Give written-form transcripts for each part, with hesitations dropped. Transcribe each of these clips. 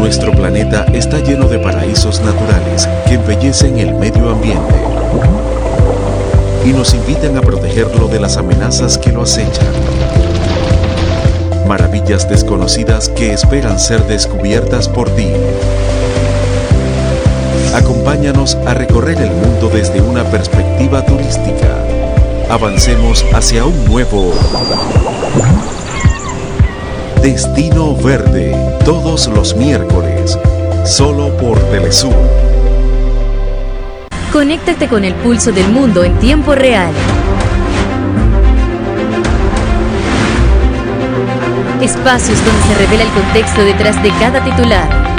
Nuestro planeta está lleno de paraísos naturales que embellecen el medio ambiente y nos invitan a protegerlo de las amenazas que lo acechan. Maravillas desconocidas que esperan ser descubiertas por ti. Acompáñanos a recorrer el mundo desde una perspectiva turística. Avancemos hacia un nuevo Destino Verde, todos los miércoles, solo por Telesur. Conéctate con el pulso del mundo en tiempo real. Espacios donde se revela el contexto detrás de cada titular.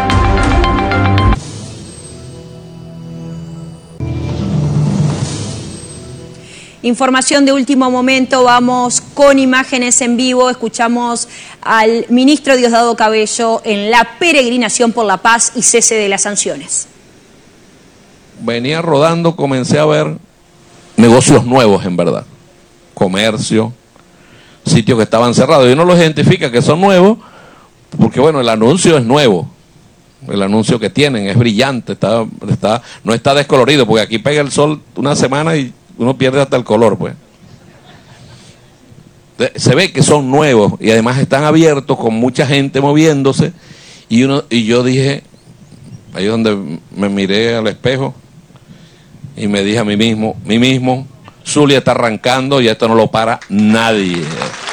Información de último momento, vamos con imágenes en vivo, escuchamos al ministro Diosdado Cabello en la peregrinación por la paz y cese de las sanciones. Venía rodando, comencé a ver negocios nuevos en verdad, comercio, sitios que estaban cerrados, y uno los identifica que son nuevos, porque bueno, el anuncio es nuevo, el anuncio que tienen es brillante, no está descolorido, porque aquí pega el sol una semana y uno pierde hasta el color, pues. Se ve que son nuevos y además están abiertos con mucha gente moviéndose y yo dije, ahí donde me miré al espejo y me dije a mí mismo, Zulia está arrancando y esto no lo para nadie.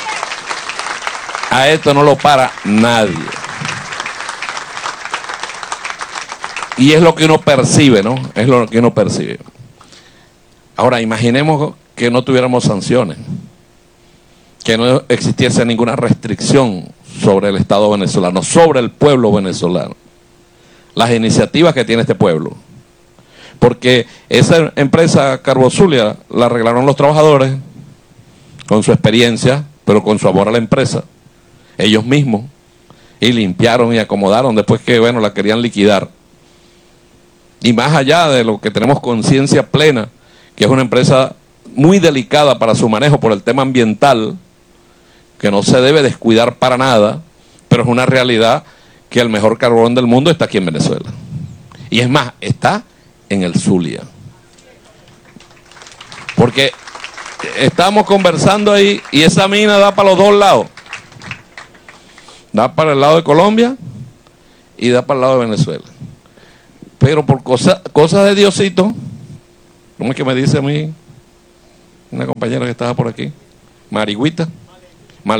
A esto no lo para nadie. Y es lo que uno percibe, ¿no? Es lo que uno percibe. Ahora, imaginemos que no tuviéramos sanciones, que no existiese ninguna restricción sobre el Estado venezolano, sobre el pueblo venezolano, las iniciativas que tiene este pueblo. Porque esa empresa Carbozulia la arreglaron los trabajadores con su experiencia, pero con su amor a la empresa, ellos mismos, y limpiaron y acomodaron después que, bueno, la querían liquidar. Y más allá de lo que tenemos conciencia plena, que es una empresa muy delicada para su manejo por el tema ambiental, que no se debe descuidar para nada, pero es una realidad que el mejor carbón del mundo está aquí en Venezuela. Y es más, está en el Zulia. Porque estamos conversando ahí y esa mina da para los dos lados. Da para el lado de Colombia y da para el lado de Venezuela. Pero por cosas de Diosito, ¿cómo es que me dice a mí una compañera que estaba por aquí? Maleigüita. No,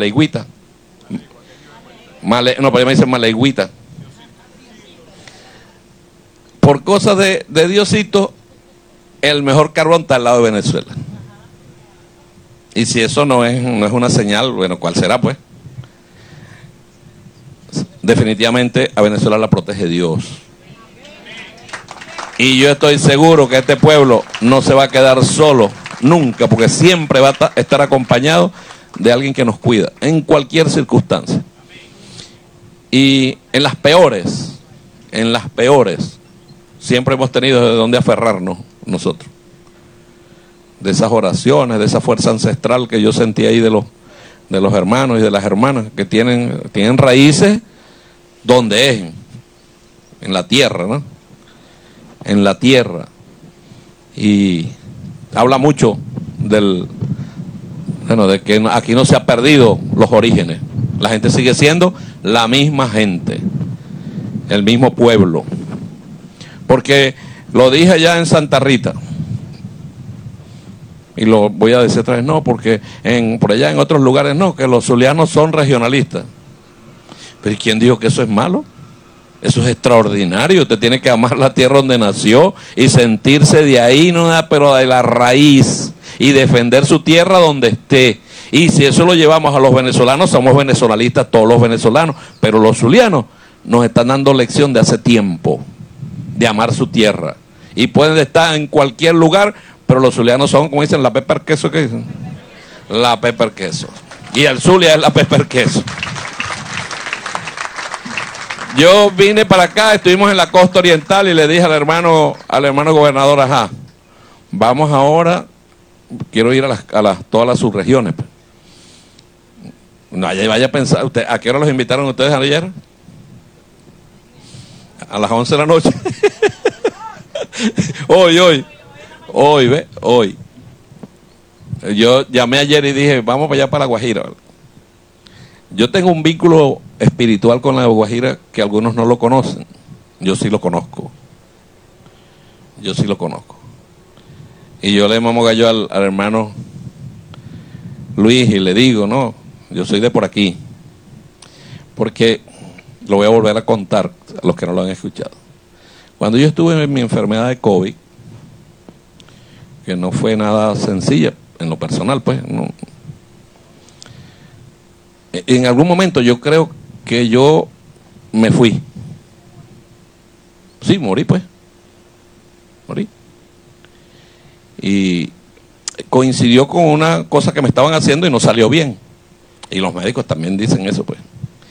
pero ella me dice Maleigüita. Por cosas de Diosito, el mejor carbón está al lado de Venezuela. Y si eso no es una señal, bueno, ¿cuál será pues? Definitivamente a Venezuela la protege Dios. Y yo estoy seguro que este pueblo no se va a quedar solo, nunca, porque siempre va a estar acompañado de alguien que nos cuida, en cualquier circunstancia. Y en las peores, siempre hemos tenido de dónde aferrarnos nosotros. De esas oraciones, de esa fuerza ancestral que yo sentí ahí de los hermanos y de las hermanas, que tienen raíces donde es, en la tierra, ¿no? En la tierra. Y habla mucho de que aquí no se ha perdido los orígenes. La gente sigue siendo la misma gente, el mismo pueblo. Porque lo dije ya en Santa Rita, y lo voy a decir otra vez, no, porque por allá en otros lugares no, que los zulianos son regionalistas. Pero ¿quién dijo que eso es malo? Eso es extraordinario. Usted tiene que amar la tierra donde nació y sentirse de ahí, no, pero de la raíz, y defender su tierra donde esté. Y si eso lo llevamos a los venezolanos, somos venezolanistas todos los venezolanos, pero los zulianos nos están dando lección de hace tiempo de amar su tierra. Y pueden estar en cualquier lugar, pero los zulianos son, como dicen, la pepper queso, ¿qué dicen? La pepper queso. Y el Zulia es la pepper queso. Yo vine para acá, estuvimos en la costa oriental y le dije al hermano gobernador, ajá, vamos ahora, quiero ir a todas las subregiones. No, vaya a pensar, ¿a qué hora los invitaron ustedes ayer? A las 11 de la noche. Hoy. Yo llamé ayer y dije, vamos para allá para La Guajira. Yo tengo un vínculo espiritual con La Guajira que algunos no lo conocen. Yo sí lo conozco. Y yo le mamo gallo al hermano Luis y le digo, no, yo soy de por aquí. Porque lo voy a volver a contar a los que no lo han escuchado. Cuando yo estuve en mi enfermedad de COVID, que no fue nada sencilla en lo personal, pues, no. En algún momento yo creo que yo me fui. Sí, morí. Y coincidió con una cosa que me estaban haciendo y no salió bien. Y los médicos también dicen eso, pues.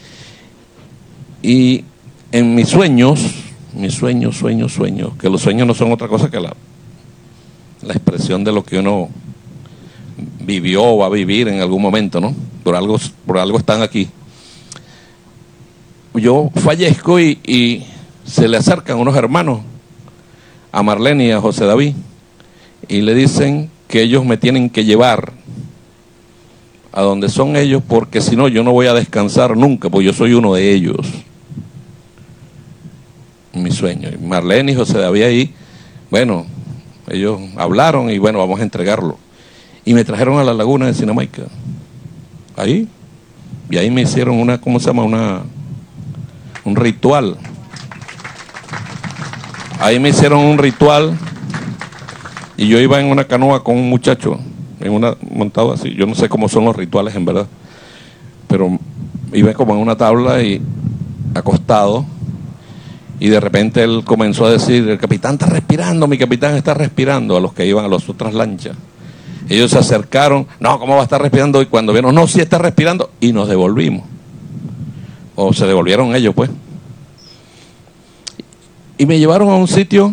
Y en mis sueños, que los sueños no son otra cosa que la expresión de lo que uno vivió o va a vivir en algún momento, ¿no? Por algo están aquí. Yo fallezco y se le acercan unos hermanos a Marlene y a José David y le dicen que ellos me tienen que llevar a donde son ellos, porque si no yo no voy a descansar nunca, porque yo soy uno de ellos. Mi sueño. Y Marlene y José David ahí, bueno, ellos hablaron y bueno, vamos a entregarlo. Y me trajeron a la laguna de Sinamaica. Ahí. Y ahí me hicieron un ritual. Ahí me hicieron un ritual. Y yo iba en una canoa con un muchacho, montado así. Yo no sé cómo son los rituales en verdad. Pero iba como en una tabla y acostado. Y de repente él comenzó a decir, el capitán está respirando, mi capitán está respirando, a los que iban a las otras lanchas. Ellos se acercaron, no, ¿cómo va a estar respirando? Y cuando vieron, no, sí está respirando, y nos devolvimos. O se devolvieron ellos, pues. Y me llevaron a un sitio,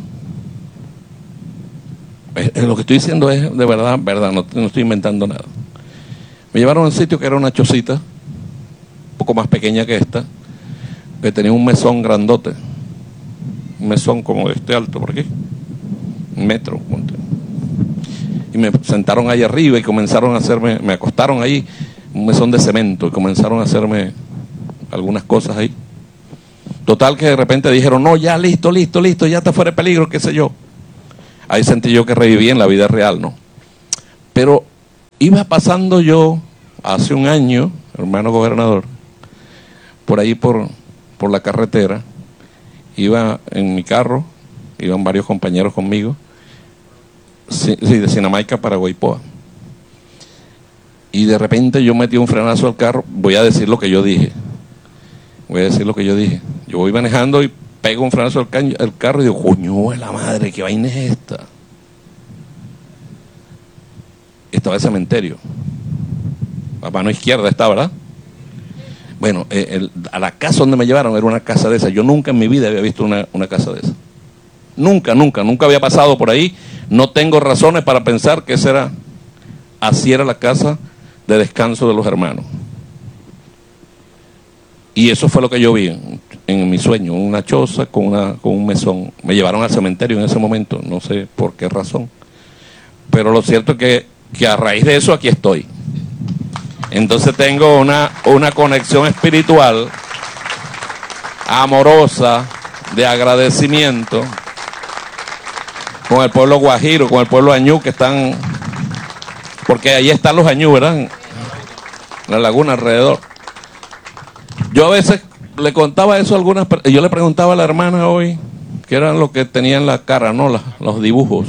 lo que estoy diciendo es de verdad, no estoy inventando nada. Me llevaron a un sitio que era una chocita, un poco más pequeña que esta, que tenía un mesón grandote. Un mesón como de este alto, por aquí, 1 metro. Y me sentaron ahí arriba y comenzaron a hacerme, me acostaron ahí, un mesón de cemento, y comenzaron a hacerme algunas cosas ahí. Total que de repente dijeron, no, ya listo, ya está fuera de peligro, qué sé yo. Ahí sentí yo que reviví en la vida real, ¿no? Pero iba pasando yo, hace un año, hermano gobernador, por ahí por la carretera, iba en mi carro, iban varios compañeros conmigo, de Sinamaica para Guaipoa. Y de repente yo metí un frenazo al carro, voy a decir lo que yo dije. Yo voy manejando y pego un frenazo al carro y digo, coño de la madre, ¿qué vaina es esta? Estaba el cementerio. A mano izquierda está, ¿verdad? Bueno, a la casa donde me llevaron era una casa de esa. Yo nunca en mi vida había visto una casa de esa. Nunca había pasado por ahí. No tengo razones para pensar que así era la casa de descanso de los hermanos. Y eso fue lo que yo vi en mi sueño, una choza con un mesón. Me llevaron al cementerio en ese momento, no sé por qué razón. Pero lo cierto es que a raíz de eso aquí estoy. Entonces tengo una conexión espiritual, amorosa, de agradecimiento con el pueblo guajiro, con el pueblo añú que están, porque ahí están los añú, ¿verdad? En la laguna alrededor. Yo a veces le contaba eso a algunas personas, yo le preguntaba a la hermana hoy, qué eran lo que tenía en la cara, ¿no? Los dibujos.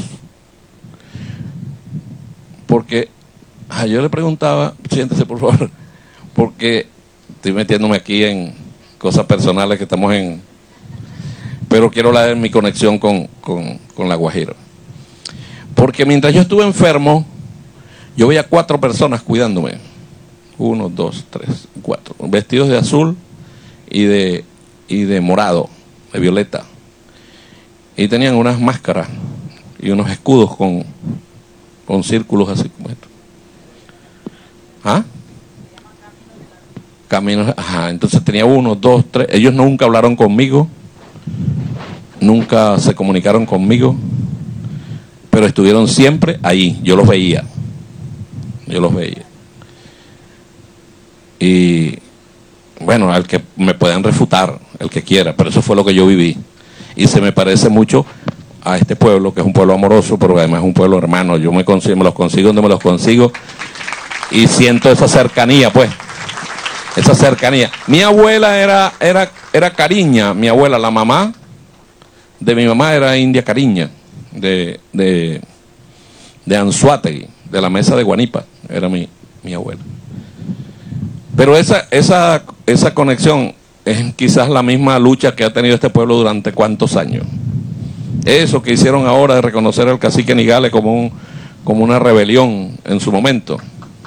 Porque yo le preguntaba, siéntese por favor, porque estoy metiéndome aquí en cosas personales que estamos pero quiero hablar de mi conexión con La Guajira. Porque mientras yo estuve enfermo, yo veía 4 personas cuidándome. 1, 2, 3, 4. Vestidos de azul y de morado, de violeta. Y tenían unas máscaras y unos escudos con círculos así como esto. ¿Ah? Caminos. Ajá, entonces tenía 1, 2, 3. Ellos nunca hablaron conmigo. nunca se comunicaron conmigo, pero estuvieron siempre ahí. Yo los veía. Y bueno, al que me puedan refutar, el que quiera, pero eso fue lo que yo viví. Y se me parece mucho a este pueblo, que es un pueblo amoroso, pero además es un pueblo hermano. Yo me los consigo donde me los consigo y siento esa cercanía, pues. Esa cercanía. Mi abuela era cariña, mi abuela, la mamá de mi mamá era India Cariña, de Anzoátegui, de la mesa de Guanipa, era mi abuela. Pero esa conexión es quizás la misma lucha que ha tenido este pueblo durante cuántos años. Eso que hicieron ahora de reconocer al cacique Nigale como una rebelión en su momento,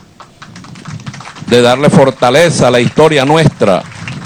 de darle fortaleza a la historia nuestra,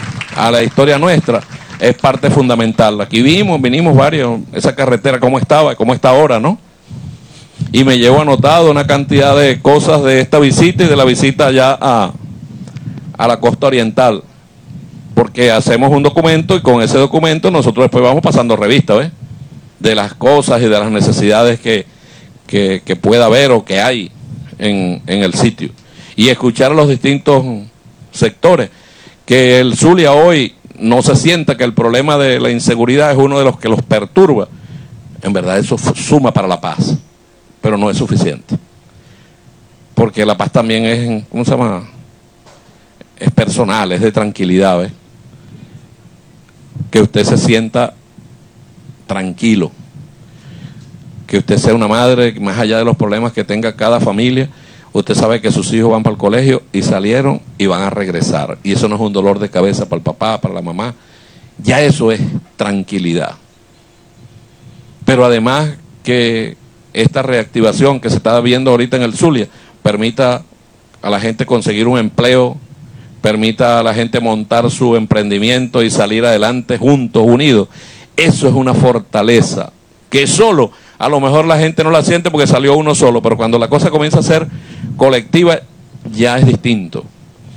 es parte fundamental. Aquí vinimos varios, esa carretera cómo estaba, cómo está ahora, ¿no? Y me llevo anotado una cantidad de cosas de esta visita y de la visita allá a la costa oriental, porque hacemos un documento y con ese documento nosotros después vamos pasando revista, ¿ves? De las cosas y de las necesidades que pueda haber o que hay en el sitio. Y escuchar a los distintos sectores, que el Zulia hoy no se sienta que el problema de la inseguridad es uno de los que los perturba. En verdad eso suma para la paz, pero no es suficiente. Porque la paz también es, ¿cómo se llama? Es personal, es de tranquilidad, ¿ves? Que usted se sienta tranquilo, que usted sea una madre, más allá de los problemas que tenga cada familia, usted sabe que sus hijos van para el colegio y salieron y van a regresar. Y eso no es un dolor de cabeza para el papá, para la mamá. Ya eso es tranquilidad. Pero además que esta reactivación que se está viendo ahorita en el Zulia permita a la gente conseguir un empleo, permita a la gente montar su emprendimiento y salir adelante juntos, unidos. Eso es una fortaleza que solo, a lo mejor la gente no la siente porque salió uno solo, pero cuando la cosa comienza a ser colectiva, ya es distinto.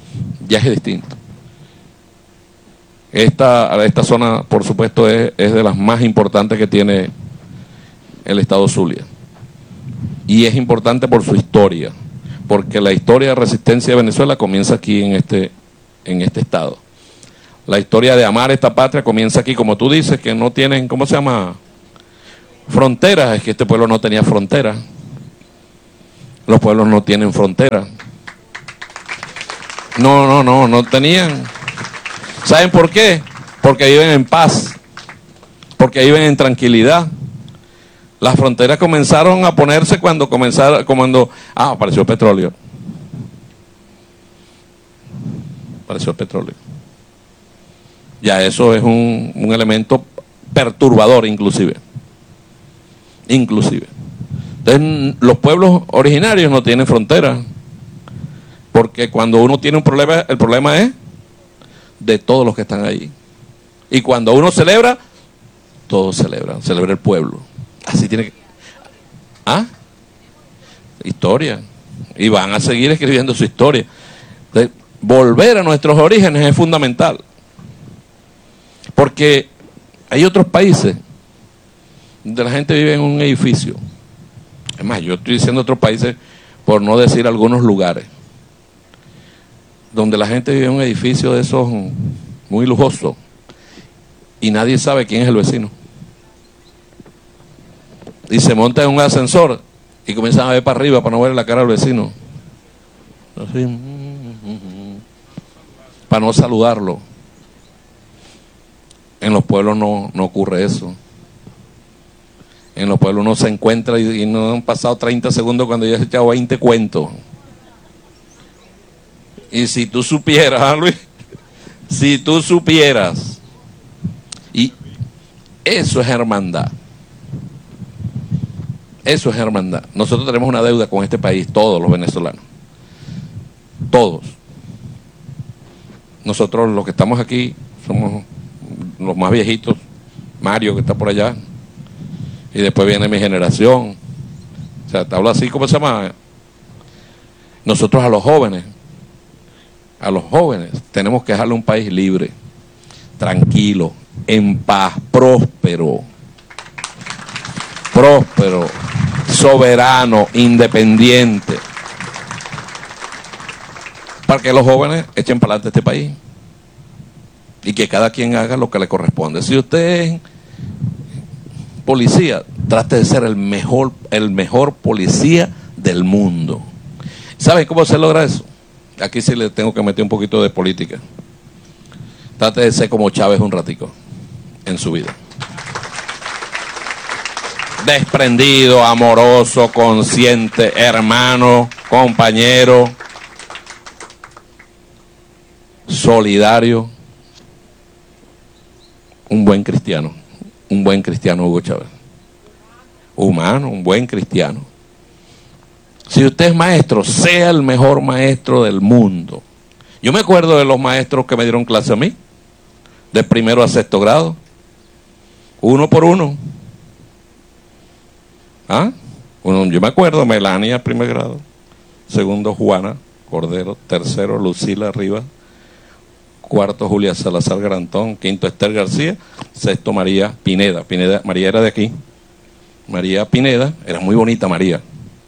Esta zona, por supuesto, es de las más importantes que tiene el estado Zulia. Y es importante por su historia, porque la historia de resistencia de Venezuela comienza aquí en este estado. La historia de amar esta patria comienza aquí, como tú dices, que no tienen, ¿cómo se llama? Fronteras. Es que este pueblo no tenía fronteras. Los pueblos no tienen fronteras. No tenían. ¿Saben por qué? Porque viven en paz, porque viven en tranquilidad. Las fronteras comenzaron a ponerse cuando apareció el petróleo. Apareció el petróleo. Ya eso es un elemento perturbador inclusive. Entonces, los pueblos originarios no tienen fronteras, porque cuando uno tiene un problema, el problema es de todos los que están ahí. Y cuando uno celebra, todos celebra el pueblo. Así tiene que... Historia. Y van a seguir escribiendo su historia. Entonces, volver a nuestros orígenes es fundamental. Porque hay otros países donde la gente vive en un edificio. Es más, yo estoy diciendo otros países por no decir algunos lugares, donde la gente vive en un edificio de esos muy lujosos y nadie sabe quién es el vecino. Y se monta en un ascensor y comienzan a ver para arriba para no ver la cara al vecino. Así, para no saludarlo. En los pueblos no ocurre eso. En los pueblos uno se encuentra y no han pasado 30 segundos cuando ya se ha echado 20 cuentos. Y si tú supieras, Luis, si tú supieras, y eso es hermandad. Eso es hermandad. Nosotros tenemos una deuda con este país, todos los venezolanos. Todos. Nosotros los que estamos aquí somos los más viejitos, Mario que está por allá, y después viene mi generación. O sea, te hablo así, ¿cómo se llama? Nosotros a los jóvenes tenemos que dejarle un país libre, tranquilo, en paz, próspero, próspero, soberano, independiente, para que los jóvenes echen para adelante este país y que cada quien haga lo que le corresponde. Si usted es policía, trate de ser el mejor policía del mundo. ¿Saben cómo se logra eso? Aquí sí le tengo que meter un poquito de política. Trate de ser como Chávez un ratico en su vida. Desprendido, amoroso, consciente, hermano, compañero, solidario, un buen cristiano Hugo Chávez. Humano, un buen cristiano. Si usted es maestro, sea el mejor maestro del mundo. Yo me acuerdo de los maestros que me dieron clase a mí, de primero a sexto grado, uno por uno. Yo me acuerdo, Melania, primer grado, segundo Juana Cordero, tercero Lucila Rivas, cuarto Julia Salazar Garantón, quinto Esther García, sexto María Pineda. María era de aquí. María Pineda, era muy bonita María.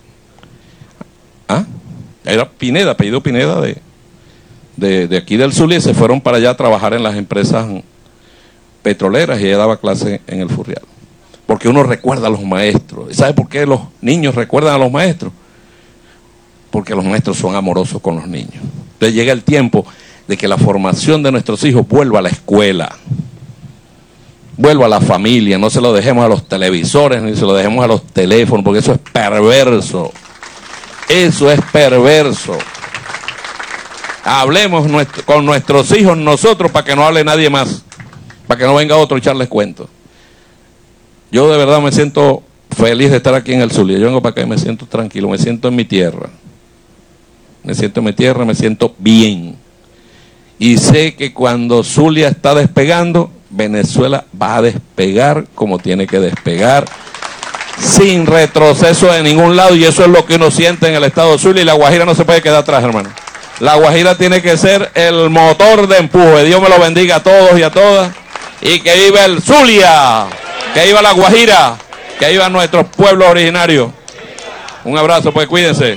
Era Pineda, apellido Pineda de aquí del Zulia, y se fueron para allá a trabajar en las empresas petroleras y ella daba clase en el Furrial. Porque uno recuerda a los maestros. ¿Sabe por qué los niños recuerdan a los maestros? Porque los maestros son amorosos con los niños. Entonces llega el tiempo de que la formación de nuestros hijos vuelva a la escuela, vuelva a la familia, no se lo dejemos a los televisores ni se lo dejemos a los teléfonos, porque eso es perverso. Eso es perverso. Hablemos con nuestros hijos nosotros para que no hable nadie más, para que no venga otro a echarles cuentos. Yo de verdad me siento feliz de estar aquí en el Zulia. Yo vengo para acá y me siento tranquilo, me siento en mi tierra. Me siento en mi tierra, me siento bien. Y sé que cuando Zulia está despegando, Venezuela va a despegar como tiene que despegar, sin retroceso de ningún lado, y eso es lo que uno siente en el estado Zulia, y La Guajira no se puede quedar atrás, hermano. La Guajira tiene que ser el motor de empuje. Dios me lo bendiga a todos y a todas, y que viva el Zulia, que viva La Guajira, que viva nuestros pueblos originarios. Un abrazo, pues cuídense.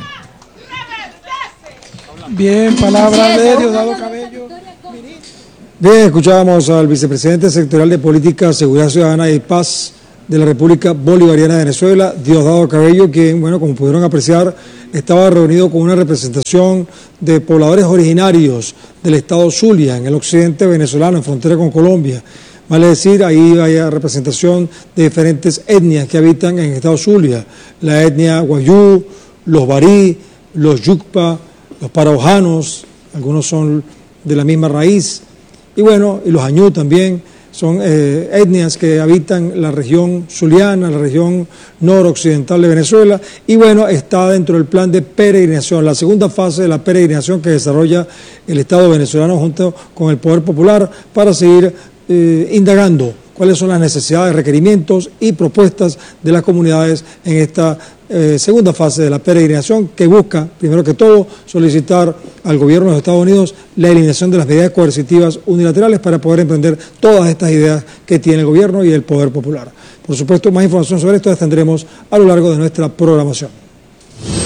Bien, palabra de Diosdado Cabello. Bien, escuchábamos al vicepresidente sectorial de Política, Seguridad Ciudadana y Paz de la República Bolivariana de Venezuela, Diosdado Cabello, quien, bueno, como pudieron apreciar, estaba reunido con una representación de pobladores originarios del estado Zulia, en el occidente venezolano, en frontera con Colombia. Vale decir, ahí hay representación de diferentes etnias que habitan en el estado Zulia, la etnia Guayú, los Barí, los Yucpa, los Paraojanos, algunos son de la misma raíz, y bueno, y los Añú también, son etnias que habitan la región zuliana, la región noroccidental de Venezuela, y bueno, está dentro del plan de peregrinación, la segunda fase de la peregrinación que desarrolla el Estado venezolano junto con el Poder Popular para seguir indagando cuáles son las necesidades, requerimientos y propuestas de las comunidades en esta segunda fase de la peregrinación, que busca, primero que todo, solicitar al gobierno de los Estados Unidos la eliminación de las medidas coercitivas unilaterales para poder emprender todas estas ideas que tiene el gobierno y el Poder Popular. Por supuesto, más información sobre esto las tendremos a lo largo de nuestra programación.